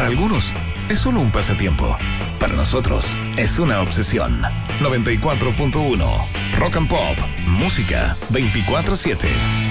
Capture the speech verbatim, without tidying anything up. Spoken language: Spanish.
algunos es solo un pasatiempo. Para nosotros es una obsesión. noventa y cuatro punto uno Rock and Pop. Música veinticuatro siete.